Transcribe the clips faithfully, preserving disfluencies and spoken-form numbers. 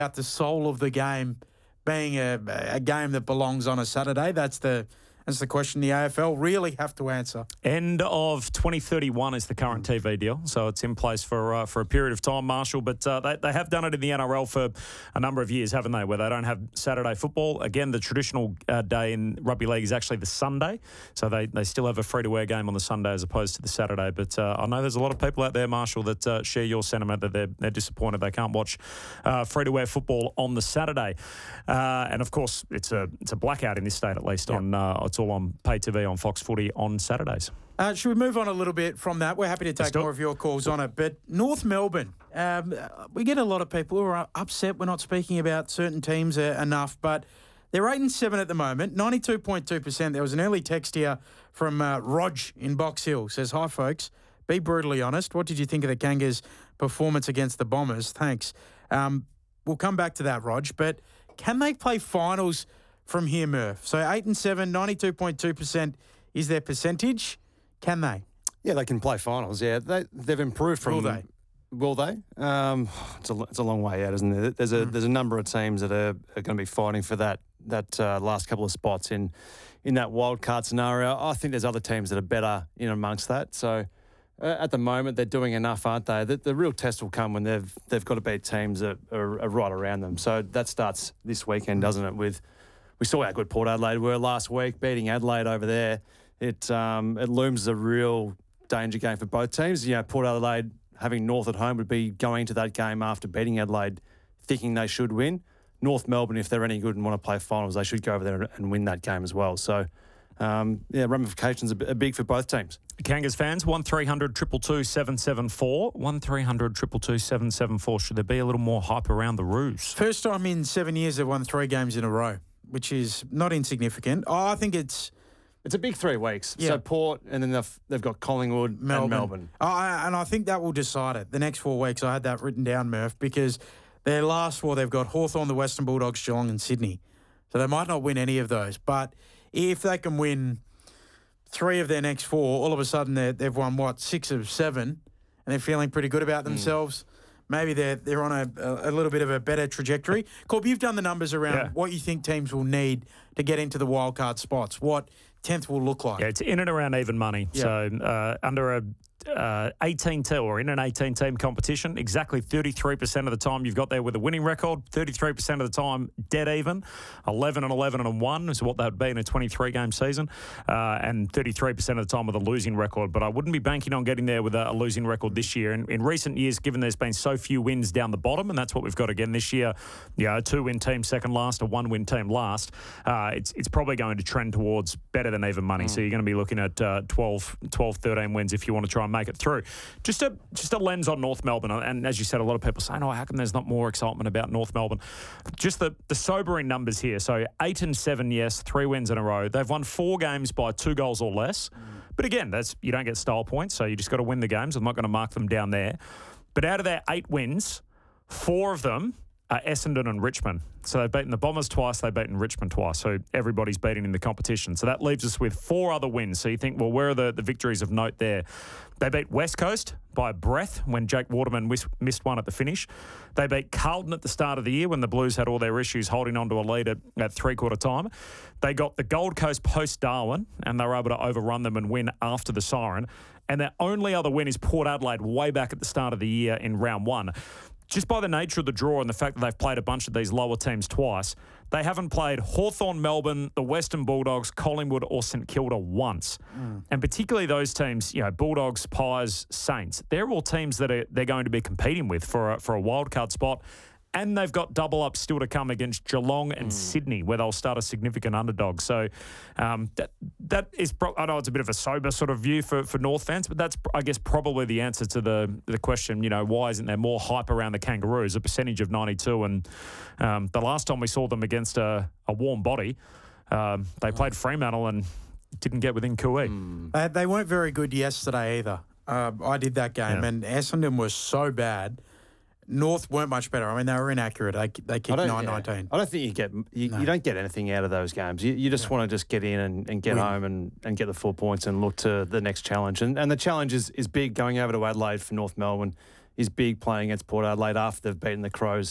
about the soul of the game being a, a game that belongs on a Saturday? That's the that's the question the A F L really have to answer. End of twenty thirty-one is the current T V deal, so it's in place for uh, for a period of time, Marshall. But uh, they, they have done it in the N R L for a number of years, haven't they, where they don't have Saturday football. Again, the traditional uh, day in rugby league is actually the Sunday, so they, they still have a free-to-air game on the Sunday as opposed to the Saturday. But uh, I know there's a lot of people out there, Marshall, that uh, share your sentiment that they're, they're disappointed they can't watch uh, free-to-air football on the Saturday. Uh, and, of course, it's a it's a blackout in this state, at least. Yep. On uh, It's all on pay T V on Fox Footy on Saturdays. Uh, should we move on a little bit from that? We're happy to take more of your calls on it. But North Melbourne, um, we get a lot of people who are upset we're not speaking about certain teams uh, enough, but they're eight and seven at the moment, ninety-two point two percent. There was an early text here from uh, Rog in Box Hill. Says, hi, folks. Be brutally honest. What did you think of the Kangas' performance against the Bombers? Thanks. Um, we'll come back to that, Rog. But can they play finals from here, Murph? So eight and seven, ninety-two point two percent is their percentage. Can they? Yeah, they can play finals. Yeah, they they've improved from. Will they? Will they? Um, it's a it's a long way out, isn't it? There's a mm. there's a number of teams that are, are going to be fighting for that that uh, last couple of spots in in that wild card scenario. I think there's other teams that are better in amongst that. So uh, at the moment they're doing enough, aren't they? The, the real test will come when they've they've got to beat teams that are, are right around them. So that starts this weekend, doesn't it? With we saw how good Port Adelaide were last week, beating Adelaide over there. It um, it looms as a real danger game for both teams. You know, Port Adelaide having North at home would be going into that game after beating Adelaide, thinking they should win. North Melbourne, if they're any good and want to play finals, they should go over there and win that game as well. So, um, yeah, ramifications are big for both teams. Kangas fans, one three hundred two two two seven seven four, one three hundred two two two seven seven four. Should there be a little more hype around the Roos? First time in seven years they've won three games in a row, which is not insignificant. Oh, I think it's... It's a big three weeks. Yeah. So Port, and then they've, they've got Collingwood Melbourne. and Melbourne. Oh, I, and I think that will decide it. The next four weeks, I had that written down, Murph, because their last four, they've got Hawthorn, the Western Bulldogs, Geelong and Sydney. So they might not win any of those. But if they can win three of their next four, all of a sudden they've won, what, six of seven, and they're feeling pretty good about themselves. Mm. Maybe they're they're on a, a little bit of a better trajectory. Corb, you've done the numbers around yeah. what you think teams will need to get into the wildcard spots, what tenth will look like. Yeah, it's in and around even money. Yeah. So uh, under a uh, eighteen team or in an eighteen team competition, exactly thirty-three percent of the time you've got there with a winning record, thirty-three percent of the time dead even, eleven and eleven and one is what that would be in a twenty-three game season, uh, and thirty-three percent of the time with a losing record. But I wouldn't be banking on getting there with a, a losing record this year. In, in recent years, given there's been so few wins down the bottom, and that's what we've got again this year, you know, a two-win team second last, a one-win team last, uh, it's it's probably going to trend towards better than even money. Mm. So you're going to be looking at uh, twelve, twelve, thirteen wins if you want to try and make it through. Just a just a lens on North Melbourne, and as you said, a lot of people saying, "Oh, how come there's not more excitement about North Melbourne?" Just the the sobering numbers here. So eight and seven, yes, three wins in a row. They've won four games by two goals or less. Mm. But again, that's you don't get style points, so you just got to win the games. I'm not going to mark them down there. But out of their eight wins, four of them are Essendon and Richmond. So they've beaten the Bombers twice, they've beaten Richmond twice. So everybody's beating in the competition. So that leaves us with four other wins. So you think, well, where are the, the victories of note there? They beat West Coast by a breath when Jake Waterman whis- missed one at the finish. They beat Carlton at the start of the year when the Blues had all their issues holding on to a lead at, at three-quarter time. They got the Gold Coast post-Darwin, and they were able to overrun them and win after the siren. And their only other win is Port Adelaide way back at the start of the year in round one. Just by the nature of the draw and the fact that they've played a bunch of these lower teams twice, they haven't played Hawthorn, Melbourne, the Western Bulldogs, Collingwood or St Kilda once. Mm. And particularly those teams, you know, Bulldogs, Pies, Saints, they're all teams that are, they're going to be competing with for a, for a wildcard spot. And they've got double up still to come against Geelong and mm. Sydney, where they'll start a significant underdog. So um, that that is, pro- I know it's a bit of a sober sort of view for, for North fans, but that's, I guess, probably the answer to the the question, you know, why isn't there more hype around the Kangaroos? A percentage of ninety-two. And um, the last time we saw them against a, a warm body, um, they played Fremantle and didn't get within Cooee. Mm. Uh, they weren't very good yesterday either. Uh, I did that game, yeah. and Essendon was so bad. North weren't much better. I mean, they were inaccurate. They they kicked nine nineteen. I don't think you get you, no. you don't get anything out of those games. You, you just yeah. want to just get in and, and get Win. home and, and get the four points and look to the next challenge. And and the challenge is, is big. Going over to Adelaide for North Melbourne is big. Playing against Port Adelaide after they've beaten the Crows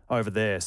over there.